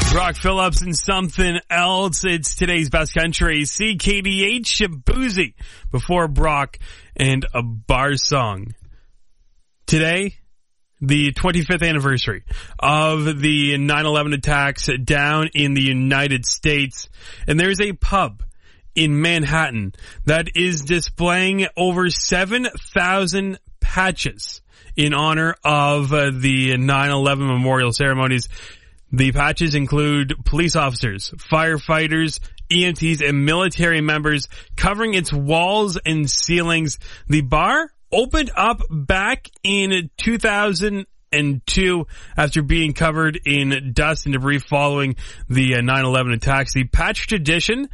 Brock Phillips and Something Else. It's today's best country. CKDH Shabuzi before Brock and a bar song. Today, the 25th anniversary of the 9/11 attacks down in the United States. And there's a pub in Manhattan that is displaying over 7,000 patches in honor of the 9/11 memorial ceremonies. The patches include police officers, firefighters, EMTs, and military members covering its walls and ceilings. The bar opened up back in 2002 after being covered in dust and debris following the 9/11 attacks. The patch tradition